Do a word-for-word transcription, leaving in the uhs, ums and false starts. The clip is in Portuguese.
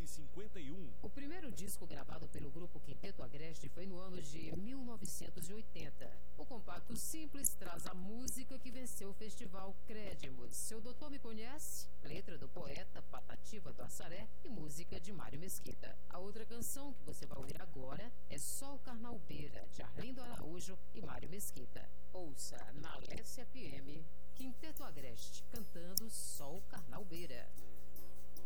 cinquenta e um. O primeiro disco gravado pelo grupo Quinteto Agreste foi no ano de mil novecentos e oitenta. O compacto simples traz a música que venceu o festival Crédimos. Seu Doutor Me Conhece, letra do poeta Patativa do Assaré e música de Mário Mesquita. A outra canção que você vai ouvir agora é Sol Carnalbeira, de Arlindo Araújo e Mário Mesquita. Ouça na Alessia F M, Quinteto Agreste, cantando Sol Carnalbeira.